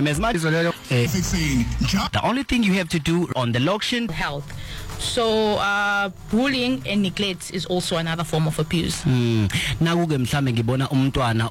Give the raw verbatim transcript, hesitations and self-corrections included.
The only thing you have to do on the location health. So uh, bullying and neglect is also another form of abuse. Mm. Nakuke mhlambe ngibona umntwana